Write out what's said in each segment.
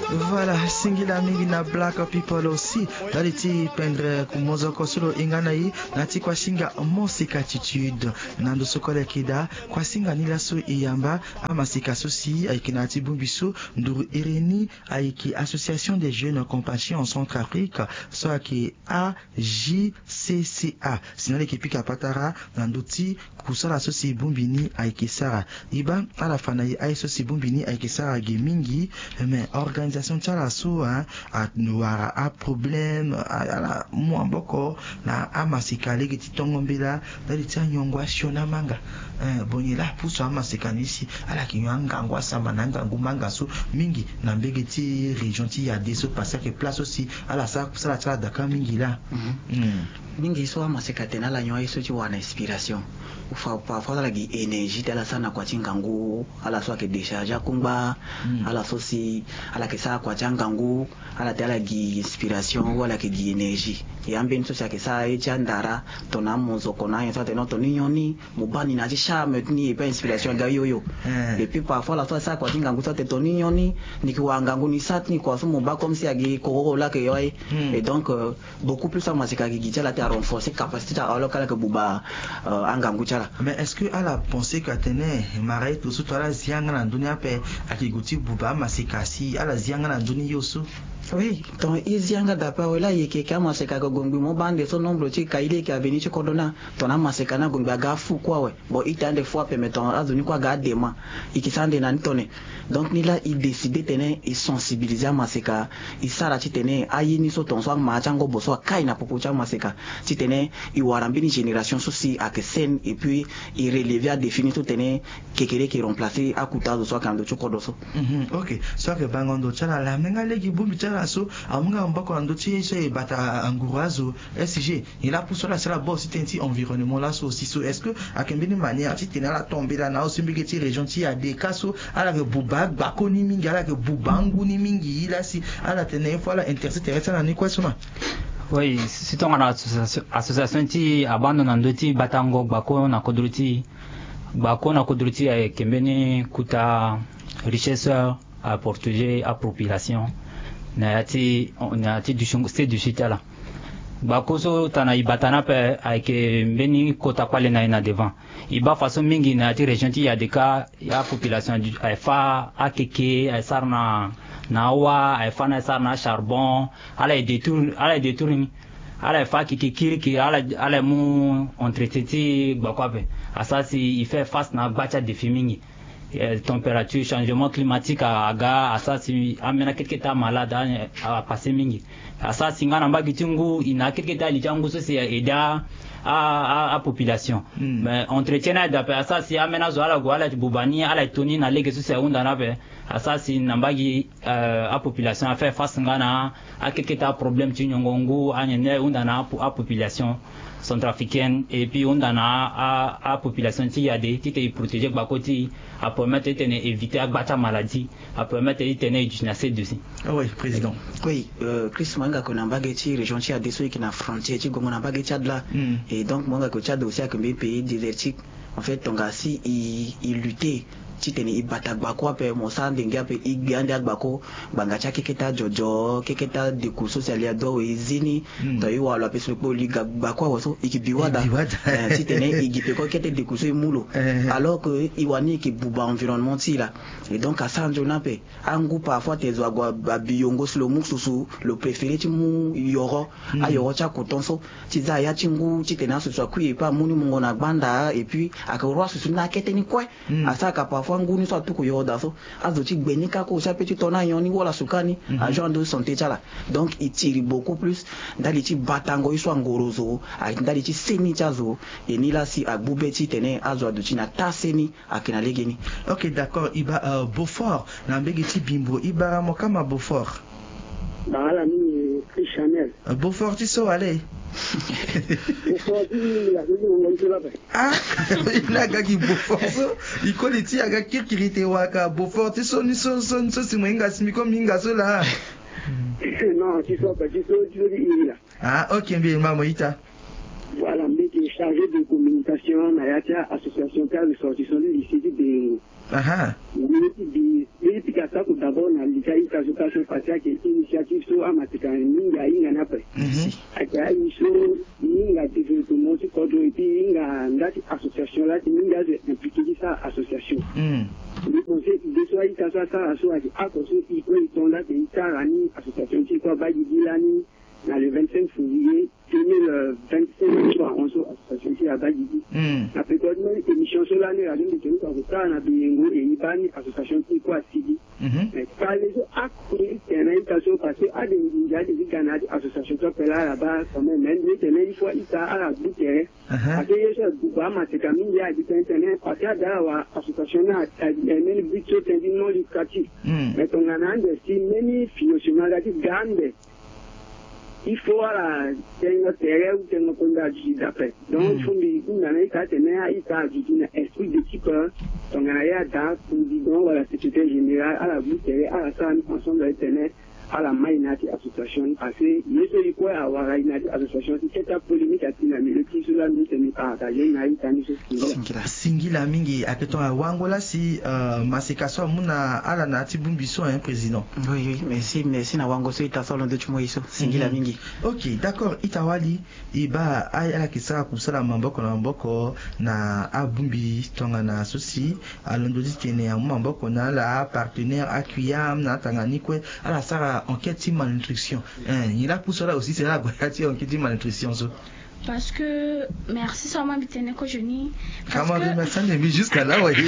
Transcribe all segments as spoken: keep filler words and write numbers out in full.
Voilà, singila mingi na black people aussi. Daliti pendre kumozo kosolo ingana yi nati kwa singa mosika attitude nando sokole kida kwa singa nila so iyamba amasika sosi aiki nati bumbiso nduru ireni aiki association des jeunes compassion en Centrafrique so aki A J C C A sinale kipika patara nanduti kusala sosi bumbini aiki sara iba ala fana yi ai sosi bumbini aiki sara gemingi mais organisation tala so hein a noara a problème a la mwamboko na amasika legi titongombela dali tia nyongwa shona manga eh bonye la puso amasika nisi ala kinyanga ngwa samba nanga ngumanga so mingi na mbege ti region ti ya deso parce que place aussi ala sa sala tala daka mingi la mm mingi so amasika tena la nywa iso ti wana inspiration ufa parfois la gi énergie tala sana kwa chingangu ala so ke décharger kumba mm. ala so si ala ke sa kwa changangu ala tala gi inspiration wala ke gi énergie yambe nso sa ke sa e chandara tona mozo kona yesa tena toni yoni mubani na jisha metni pe inspiration ga yoyo et puis parfois la so sa kwa chingangu sa te toni yoni ni ki wangangu ni satni kwa so muba comme si agi kokoko la ke yoy et donc euh, beaucoup plus ça masika gi gi tala ta renforcer capacité à local que buba euh, angangu tala. Mais est-ce que à la pensée que tenait marais tout ça la zianga na dunia pe akiguti buba masikasi à la zianga na dunia yosu. Oui, donc izianga dapa wala yeke kama seka ko gombi mo bande so nombre ti kaile ki aveni ci kodona tona maseka na gombi aga fu kwa we bon itande fois permettant azuni kwa ga dema ikisande na ntone donc ni la il décider tene et sensibiliser maseka isara ti tene ayini so ton so ma chango boso kai na popo cha maseka ti tene i warambini génération souci ak sen et puis il relever à définir tout tene kekere qui remplacer akuta so kando ci kodoso. Mhm, OK. So que bangondo chala la menga legi bumbi chala so amunga mbako ando ti se bata angurazo S G il a poussé la sala boss ti environnement là so aussi so est-ce que à quelle manière ti tena la tomber là na aussi mbiki ti région ti a des cas so ala que buba bako ni mingi ala que bubangu ni mingi là si ala tena fois la intercité ça na ni quoi soma. Oui, c'est ton association ti abandonando ti batango bako na kodruti bako na kodruti a kembeni kuta richesse à protéger à population na yati na yati du c'est du chitala bakoso tana ibatana pe avec mbeni kota kwale na ina devant iba façon mingi na yati région ti ya de ka ya population a fa akeke a sarna na wa a fa na sarna charbon ala détour ala détour ala fa kiki ki ala ala mu entretien bakwape asasi il fait face na bacha de fimingi température changement climatique aga asasi amena ketketa malade a passer mingi asasi ngana mbagi tingu ina ketketa lichangu so c'est aider à à population mm. Mais entretien d'après asasi amena zo ala go ala bubani ala toni na lege so c'est unda na be asasi nambagi euh, à population a faire face ngana a ketketa problème tinyongongu anyene unda na a population centrafricaine et puis on a à à population qui y a des qui est protégé par côté à permettre de éviter à battre maladie à permettre de tenir du nasser dessus. Ah oui, président. Oui, euh, Chris Manga qu'on a bagati région qui a des qui na frontière qui qu'on a bagati là et donc Manga que Tchad aussi avec un pays désertique en fait Tongasi il il luttait titeni ibata gbako pe mosa ndenge pe igande gbako bangacha keketa jojo keketa de cours social ya do ezini to yi wa la pe so ko liga gbako waso ikibiwada titeni igipe ko kete de cours mulo alors que iwani ki buba environnement ti là et donc à sanjo na pe angu parfois tezo agwa biyongo slo mususu le préféré ti mu yoro ayoro cha kotonso ti za ya chingu titena so so ku pa muni mungo na gbanda et puis akoro susu na keteni kwe asaka parfois nguni so atuko yoda so azo ti gbenika ko sa petit tona yoni wala sukani agent de santé tala donc il tire beaucoup plus dali ti batango iso ngorozo dali ti seni chazo et ni la si agbubeti tene azo aduti na taseni akina legeni. OK, d'accord. Iba uh, Beaufort na mbegi ti bimbo iba mo kama Beaufort bala ni Chanel uh, Beaufort ti so ale ah ina gaki Beaufort so ikoli ti aga kirikirite waka Beaufort ti so ni so so so si mwenga simiko minga so la non ti so ba ti so ti ila ah OK bien mamo ita voilà mbeki est chargé de communication na yatia association ta ressortissant du lycée de aha di di pikasa ko d'abord na likai kazukaso patia ke initiative so amatika ninga inga na pe aka iso ninga développement ci ko do iti inga ndati association la ninga de impliquer ça association mm le conseil de so ita sa sa so ati akoso iko itonda de itarani association ci ko ba di dilani na le vingt-cinq février deux mille vingt-cinq soit on so association ci aba di mm après quoi une émission sur l'année la ligne de nous ça na bingo et ibani association ci ko asidi mhm mais pas les accords c'est une invitation parce que à des médias des canadiens association to pela là-bas quand même même il faut il a à la boutique parce que je sais pas ma c'est comme il y a du internet parce que d'avoir association na même but c'est non lucratif mais on a un si many financièrement grande il faut la tenir terrain ou tenir contact d'après donc il faut me une année ça tenir il a du esprit d'équipe on a ya dans pour dire voilà secrétaire général à la boutique à la salle ensemble internet à la Mainati association parce que il est quoi avoir une association qui est ta polémique à la mais le qui cela nous tenir partager na itani singila mingi aketon a wangola si masikaso muna ala na tibumbiso un président oui oui merci merci na wango so ita solo de chumoiso singila mingi ok d'accord itawali iba ay ala kisaka kusala mamboko na mamboko na abumbi tonga na sosi alondodi kene ya mamboko na la partenaire akuyam na tanganikwe ala sara enquête sur malnutrition. Hein, il a poussé là aussi, c'est là enquête sur malnutrition. Parce que merci seulement bitene ko joni. Comment que médecin ne mis jusqu'à là ouais.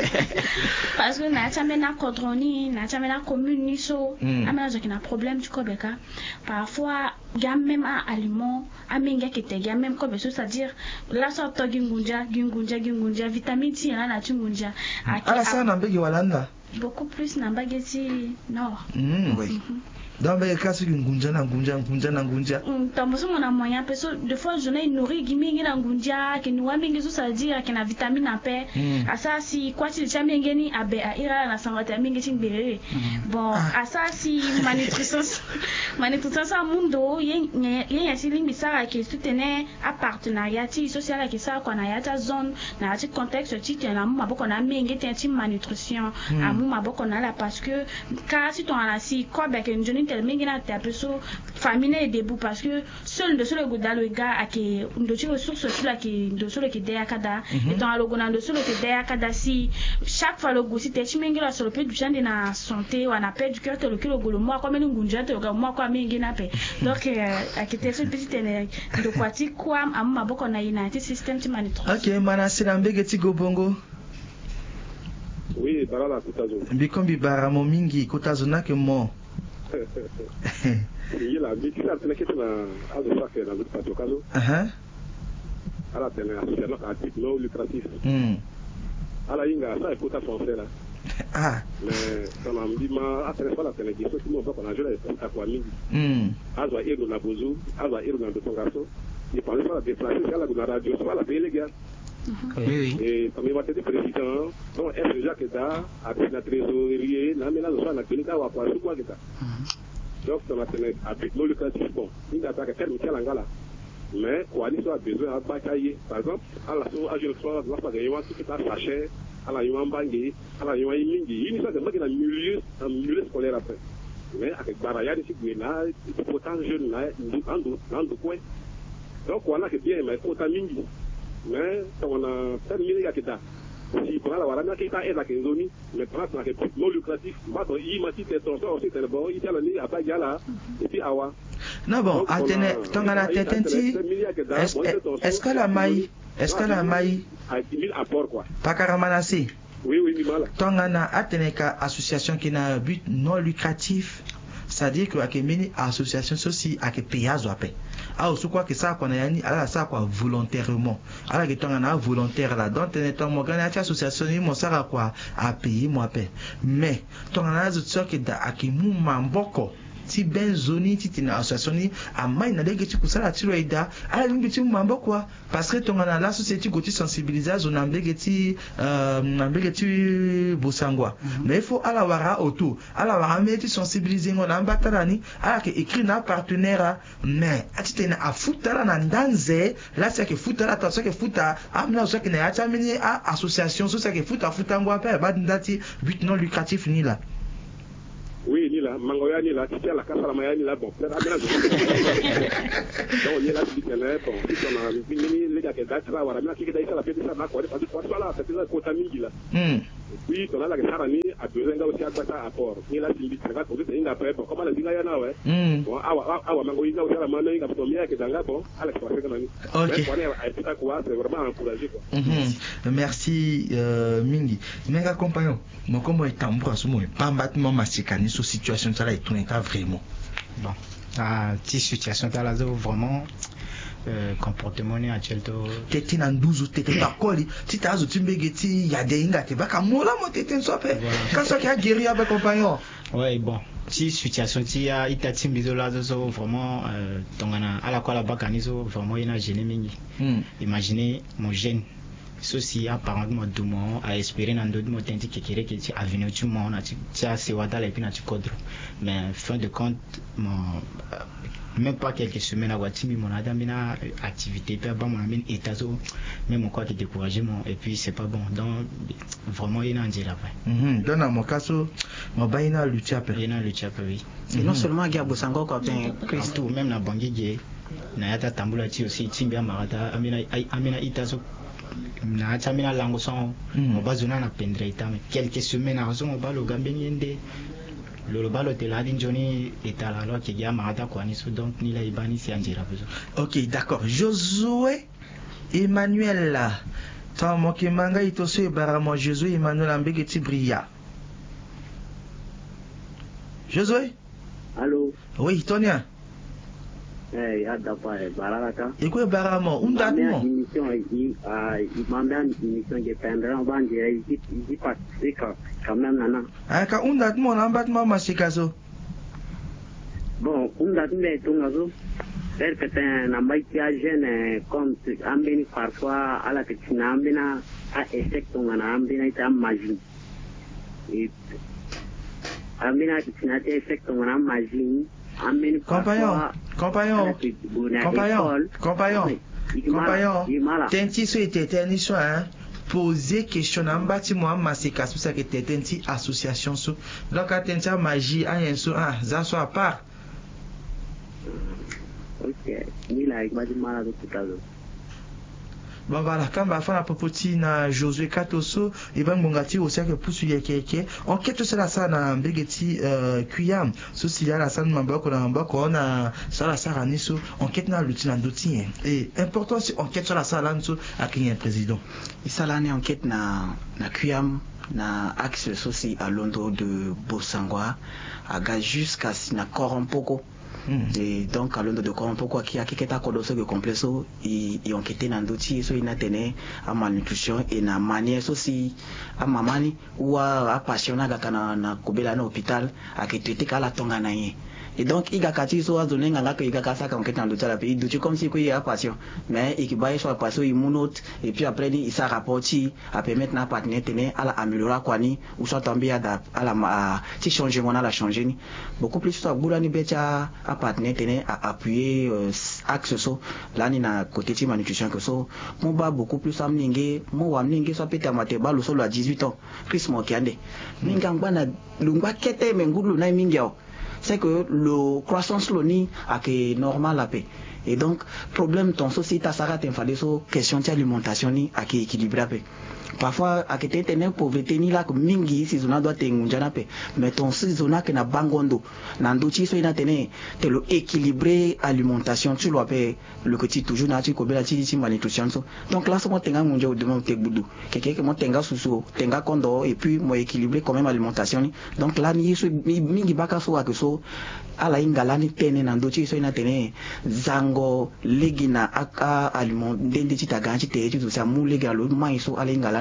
Parce que na tame na kodroni, na tame na commune ni so, amena zo kina problème tu kobeka. Parfois gam même un aliment, amenga kete gam même ko beso c'est-à-dire la sorte gingunja, gingunja, gingunja, vitamine C na na tungunja. Ala ça na mbegi walanda. Beaucoup plus na mbageti nord. Mm. Oui. Donc ben kasi ngunja na ngunja ngunja na ngunja. Mm, tamboso mona moyen parce que des fois je n'ai nourri gimingi na ngunja que nous amingi so ça dire que na vitamine na pe. Asa si quoi si chamenge ni abe a ira na sangata mingi tingbere. Bon, asa si malnutrition malnutrition sa mundo yen yen ya silingi sara que soutenir à partenariat social que ça qu'on a ya zone na ti contexte ti na mu maboko na mingi ti malnutrition a mu maboko na la parce que car si ton ala si quoi ben que njoni tel mingi na ta peso famille est debout parce que seul de seul goda le gars a que ndo ti ressources sur la qui de seul qui derrière kada et ton alo gona de seul qui derrière kada si chaque fois le gosi te ti mingi la sur le peu du chande na santé ou na paix du cœur te le kilo golo moi comme ngunja te ga moi quoi mingi na pe donc a que te ce petit de quoi ti quoi a maboko na United System ti malnutrition. OK mana sila mbege ti gobongo. Oui, barala kutazo. Bikombi baramo mingi kutazo na ke mo. Il la vie qui a tenu que na azo sake na le patio kazo. Aha. Ala tene association active non lucratif. Mm. Ala inga sa ekota français là. Ah. Mais quand on dit ma atene pas la tene qui sorti mo ba na jole ta kwa mingi. Mm. Azo ero na bozu, azo ero na beton garçon. Il parlait pas de déplacer la la radio, ça la payer les gars. Oui, oui. Et comme il va être président, donc est-ce déjà que ça, avec la trésorerie, là, mais là, nous sommes à la ou à quoi, quoi, que ça. Donc, ça va tenir avec nos lucratifs, bon, il n'y a pas que faire Michel Angala. Mais, quoi, il a besoin de batailler. Par exemple, à la source, à je le soir, à la soirée, tout qui est sachet, à la yuan bangé, à la yuan mingi, il n'y a pas de milieu, un milieu scolaire après. Mais, avec Baraya, ici, il y a pourtant jeune, là, dans le coin. Donc, voilà que bien, mais pourtant mingi. Mais on a fait mille gars qui da si pour la voilà qui ta est la quinzoni mais pour ça que non lucratif bah donc il m'a dit que ton aussi c'est bon il y a le nid à pas là et puis awa non bon attendez tonga na tetenti est-ce que la maille est-ce que la maille a dix mille apports quoi pakaramanasi oui oui oui voilà tonga na ateneka association qui n'a but non lucratif c'est-à-dire que akemini association ceci ake payazo ape ah aussi quoi que ça qu'on a yani ala ça quoi volontairement ala que tonga na volontaire là donc ton mo gana association ni mo sara quoi à payer moi paie mais tonga na zo que da akemu mamboko ti benzoni ti tina association ni amai na dege ti kusala ti roida ala lingi ti mambo kwa parce que tongana la société ko ti sensibiliser zo na mbege ti euh na mbege ti bosangwa mais il faut ala wara auto ala wara me ti sensibiliser ngo na mbatala ni ala ke écrit na partenaire mais ati tena afutala na ndanze la c'est que futala ta c'est que futa amna so que na acha mini a association so c'est que futa futa ngwa pe ba ndati but non lucratif ni là. Oui, ni là, mangoya ni là, tu sais la casa la maya ni là, bon, peut-être amena. Donc ni là tu dis que là, bon, si on a ni les gars qui datent là, voilà, mais qui datent ça la fête ça, là quoi, parce que quoi ça là, c'est ça quota mingi là. Oui, on a la casa ni à deux ans aussi à bata apport. Ni là tu dis que là, pour c'est une après, bon, comment la dinga ya na ouais. Bon, awa awa mangoya aussi la mano inga pour mia que danga bon, à la quoi c'est comme OK. Mais on est quoi, c'est vraiment encouragé quoi. Merci euh, mingi. Mais accompagnons. Moi comment est tambra ce mot, pas battement masikani sur situation ça là est tout n'est pas vraiment. Bon. Ah, ti situation ça là vraiment euh, comportement ni actuel to tete na douze tete ba koli ti ta zo timbegeti ya de inga te ba ka mola mo tete nsope quand ça qui a guéri avec compagnon. Ouais, bon. Si situation ti ya itati mbizo là zo vraiment euh tongana ala kwa la bakanizo vraiment ina gêné mingi. Imaginez mon jeune ceci apparemment du monde à espérer dans d'autres mots tenti que kere que tu avenir du monde tu as c'est wada et puis na tu cadre mais fin de compte mon même pas quelques semaines à Watimi mon adam mina activité puis bon mon ami état même quoi qui découragé mon et puis c'est pas bon donc vraiment il en dit là mhm dans mon cas mon baina lutter après il en lutter après oui et non seulement Gabo Sango quoi bien Christo même na Bangige na yata tambula ti aussi timbia marata amina amina itazo na chamina lango son on va zona na pendre itame quelques semaines à raison on va le gambeni ende le balo de la dinjoni est à la loi qui y a marata quoi ni donc ni la ibani si anjira besoin. OK, d'accord. Josué Emmanuel là tant mo ke manga itoso baramo Josué Emmanuel ambege tibria. Josué? Allô? Oui, Tonia. Eh, ya dapa e baraka. Iko baramo, unda mo. Émission i a i manda émission de pendra on va dire ici ici pas c'est quand même nana. Ah ka unda mo na mbat mama sikazo. Bon, unda me tungazo. Per que t'es na maitia jeune comme ambeni parfois à la petite ambena a échec tongana ambena ita magie. Et ambena tina te échec tongana magie. Compagnon, compagnon, compagnon, compagnon, compagnon, tenti so ete teni so hein, poser question en bâtiment masika so ça que tenti association so, donc tenti magie a so ah, ça so à part. OK, ni la bâtiment là tout à l'heure. Bon voilà, quand va faire la popoti na Josué Katoso, et ben mongati aussi que pousu ya keke. Enquête sur la ça na mbegeti euh kuyam. So si ya la ça na mbako na mbako na ça la ça niso, enquête na luti na ndoti. Et important c'est enquête sur la ça là nso akien président. Et ça là ni enquête na na kuyam na axe sosi à Londres de Bosangwa aga jusqu'à na Korompoko. Mm. Et donc à l'onde de Korompoko qui a quelque chose de complexe et et enquêté dans d'autres so il n'a tenu à malnutrition et na manière aussi à mamani ou à passionna gakana na kobela na hôpital à qui traité kala tonga na ye. Et donc il a kati so azone nganga que il a kasa ka enquête dans d'autres la pays d'autres comme si quoi il y a patient mais il va soit patient il monote et puis après il ça rapporti à permettre na partenaire tenir à la améliorer quoi ni ou soit tomber à à la si changement à la changer ni beaucoup plus soit boulani becha à partenaire tenir à appuyer axe so là ni na côté de malnutrition que so mon ba beaucoup plus amninge mon wa amninge soit peut-être maté ba le solo à dix-huit ans Chris mo kiande mingangba na lungba kete mengulu na mingao c'est que le croissance loni a que normal la paix et donc problème ton société ça rate infalé so question d'alimentation ni a que équilibré paix parfois à que t'es pauvreté ni là que mingi si zona doit t'engunjana paix mais ton si zona que na bangondo na ndochi so ina tene te le équilibré alimentation tu dois paix le petit toujours na tu kobela ti ti malnutrition so donc là so mo tenga ngunja au demain te budu quelque que mo tenga susu tenga kondo et puis mo équilibré quand même alimentation ni donc là ni so mingi baka so a que so ala ingala ni tene na ndochi so ina tene zango legina aka aliment dende ti taganchi te ti so sa mu legalo mai so ala ingala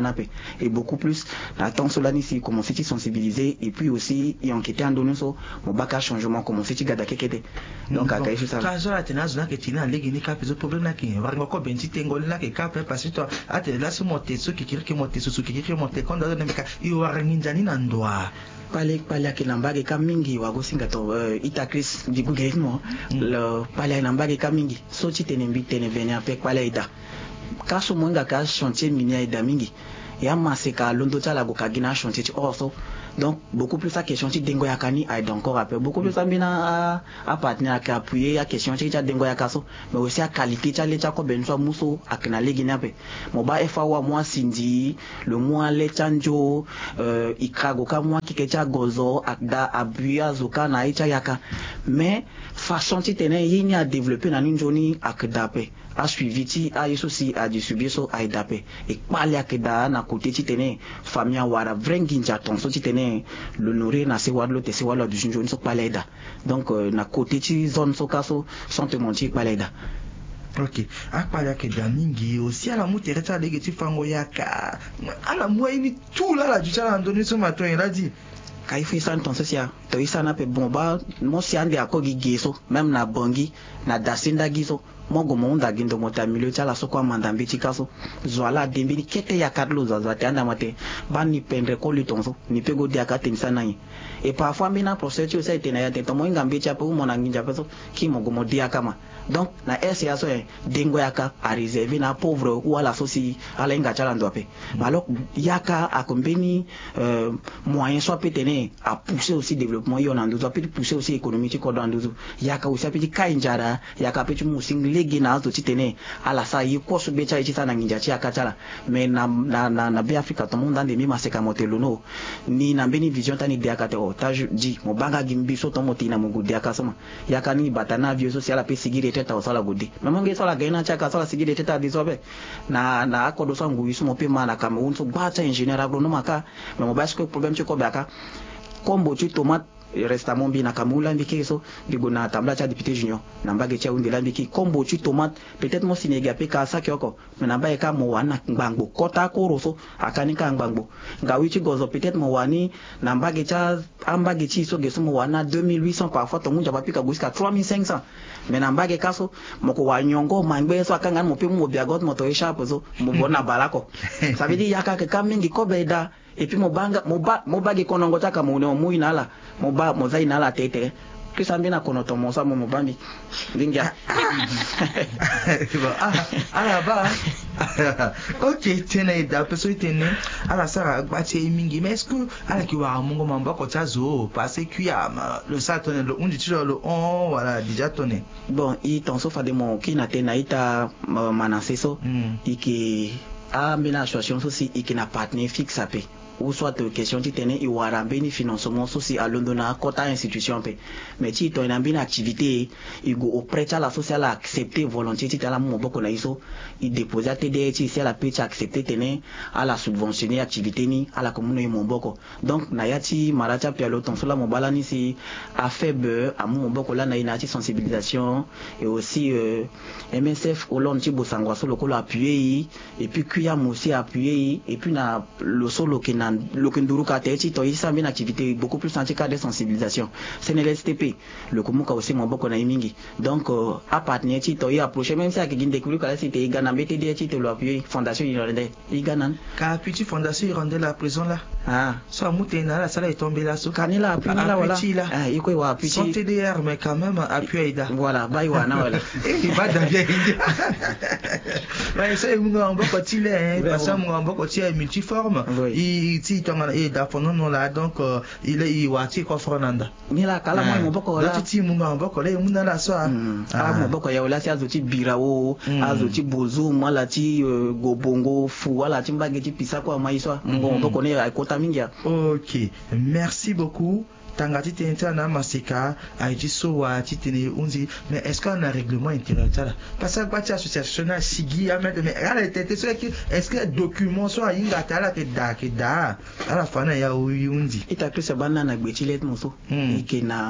ngana pe et beaucoup plus na temps cela ni si commencer à sensibiliser et puis aussi y enquêter en donnant so mon baka changement commencer à gada kekete donc à quelque chose ça ça tena zona que tina legi ni ka peso problème na ki va ngoko benti tengol na ke ka pe parce que ate la so mote so ki kirki mote so ki kirki mote konda na meka i waranginjani na ndoa pale pale ke nambage ka mingi wa gosinga to uh, ita Chris bigu gevmo mm. le pale nambage ka mingi so ti tene mbi tene venia pe pale ida kaso mwenga ka chantier minia ida mingi ya maseka londo tala go kagina chantier ti also donc beaucoup plus la question ti dengo ya kani a encore après beaucoup plus ambina a partenaire qui appuyer la question ti ta dengo ya kaso mais aussi a qualité ta le ta ko benso muso akna legina pe mo ba efa wa moi sindi le moi le chanjo euh ikago ka moi ki kecha gozo akda abuya zoka na ita yaka mais façon ti tene yini a développer na ninjoni akda pe a suivi ti a yeso si a distribuer so a dape et pali akda na côté ti tene famia wara vrenginja ton so ti tene le nourrir na se wadlo te se wadlo du jinjoni so paleda donc euh, na côté ti zone so kaso sans te mentir paleda. Ok, akpala ke damingi aussi à la mutereta lege ti fango yaka ala moini tout là la du chala ndoni so matin il a dit kai fi san ton sosia to isana pe bomba mo si ande akogi geso même na bongi na dasinda giso mogo monda gindo mota milio chala so kwa mandambi tikaso zwala dembini kete ya kadlo zaza te anda mate bani pendre ko litonso ni pego dia ka temsana yi et parfois mina procès aussi était na ya te to mo ngambi cha pe mo na nginja peso ki mogo mo dia kama donc na S A so dengo yaka a réservé na pauvre ou à la soci ala inga chala ndo pe alors yaka a combini euh, moyen soit pétené à pousser aussi développement yo na ndozo peut pousser aussi économie ti ko dans ndozo yaka aussi peut kainjara yaka peut musing legi na zo ti tene ala sa yi ko so be cha ti sana nginja ti yaka chala mais na na na, na be Africa to monde ande mi maseka motelo no ni na beni vision tani de yaka te o ta di mo banga gimbi so to motina mo gudi yaka soma yaka ni batana vie social a pe sigire teta osala gudi mamange sala gaina chaka sala sigire teta disobe na na akodo so ngu yisu mo pe mana kama unso gbacha engineer agronome aka mais mo basko problème ti ko be aka kombo ti tomate restamon bi na kamula mbiki so bigo na tambla cha député junior na mbage cha undi la mbiki kombo tu tomate peut-être mo sinega pe ka sa kyoko mais na mbaye ka mo wana ngbango kota ko roso akani ka ngbango ngawi ti gozo peut-être mo wani na mbage cha ambage chi so geso mo wana deux mille huit cents parfois to munja bapika jusqu'à trois mille cinq cents mais na mbage kaso mo ko wanyongo mangbe so akanga mo pe mo biagot mo to isha pozo mo bona balako ça veut dire yaka ke kamingi ko beda et puis mo banga mo ba mo bagi konongo taka mo no mu inala mo ba mo za inala tete que ça mbina kono to mo sa mo bambi lingia ah ala ba ok tene da peso tene ala sara gbache mingi mais est-ce que ala ki wa mongo mamba ko chazo parce que ya le satone le undi tiro le on voilà déjà tonné bon i ton so fa de mon ki na tena ita manase so iki a mina association so si iki na partenaire fixe ape ou soit question ti tene i wara beni financement soci à londona kota institution pe mais ti to ina bini activité i go auprès la sociale accepter volontiers ti tala mo boko na iso i déposer T D ti c'est la pe accepter tene à la subventionner activité ni à la commune mo boko donc na yati maracha pe lo ton sola mo balani si a faible à mo boko la na ina ti sensibilisation et aussi euh, M S F Hollande ti bosangwa so lokolo appuyer et puis kuya mo aussi appuyer et puis na le solo ke na le kenduru ka te ti to isa bien activité beaucoup plus en cas de sensibilisation c'est le S T P le komuka aussi mo boko na mingi donc euh, à partenaire ti to y approcher même si a ki découvrir ka c'était Ghana B T D ti te lo appuyer fondation Irlandais Ghana ka petit fondation Irlandais la prison là ah so amutena la sala est tombée là so kanila appui là voilà ah il quoi appui sans T D R mais quand même appui Aida voilà bye wana voilà il va dans bien ouais c'est mon amboko ti le parce que mon amboko ti est multiforme il ti tongana e da fono no la donc il est i wati ko fronanda ni la kala mo mboko la ti mu mboko le mu na la so ah mo mboko ya wala si azoti birawo azoti bozo mo la ti gobongo fu wala ti mbage ti pisa ko maiso ngo mboko ne akota mingia. OK, merci beaucoup. Tangati tenta na masika aiji so wa titene unzi mais est-ce qu'on a un règlement intérieur ça parce que quoi association na sigi a mettre mais ala tete so est-ce que document so inga tala ke da ke da ala fana ya unzi ita pesa bana na gbechilet moso ike na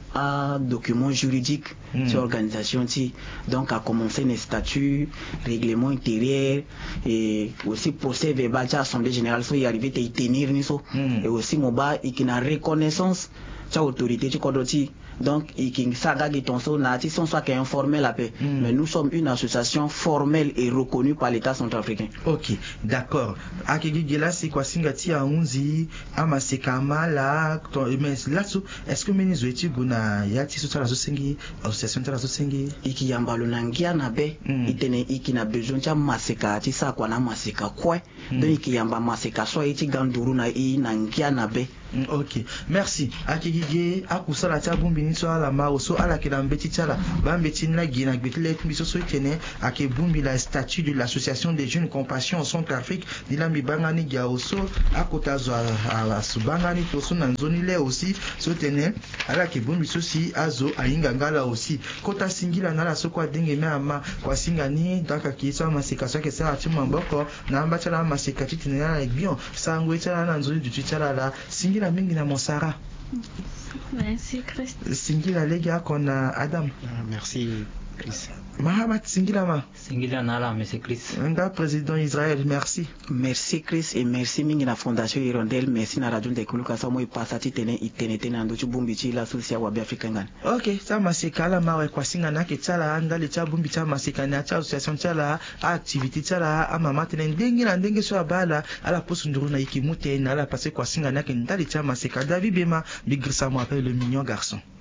un document juridique mm. sur l'organisation donc a commencé les statuts, règlements intérieurs et aussi procès verbal de l'Assemblée générale faut y arriver à y tenir mm. et aussi mon bas et qui a reconnaissance de l'autorité du code. Donc, il y a une saga qui est soit informel la paix. Mm. Mais nous sommes une association formelle et reconnue par l'État centrafricain. Ok, d'accord. Akigigela, c'est quoi singati a unzi, amasekama la, mais là-dessous, est-ce que meni zoeti guna yati sur la zosengi, association de la zosengi? Iki yambalo nangia na be, itene iki na besoin cha maseka, ti sa kwa na maseka kwe. Donc iki yamba maseka so iti ganduru na i nangia na be. Ok, merci. Akigige, akusala cha bumbi so ala maroso ala kilambeti chala bambeti na gina gbetile miso so tene ake bumbi la statut de l'association des jeunes compassion en Centrafrique dilami bangani gia oso akotazo ala subangani toso na nzoni le aussi so tene ala ke bumbi so si azo ainga ngala aussi kota singila na la so kwa denge me ama kwa singani daka kiso masika so ke sa ati mamboko na amba chala masika titine na bien sangwe chala na nzoni du chala la singila mingi na Monsara. Merci Christ. Singila lega kona Adam. Merci Chris. Mahamat Singila ma. Singila nala monsieur Chris. Nga président Israël, merci. Merci Chris et merci mingi na fondation Hirondelle, merci na radio de Kuluka sa mo ipasati tene itene tene ando chubumbi chila susia wa Afrika ngani. OK, ça masekala mawe kwa singa na ketala anda le chabumbi cha masekana cha association chala activité chala ama matene ndengi na ndenge so abala ala posunduru na ikimute na ala passer kwa singa na kendali cha maseka David Bema bigrisa mo appelle le mignon garçon.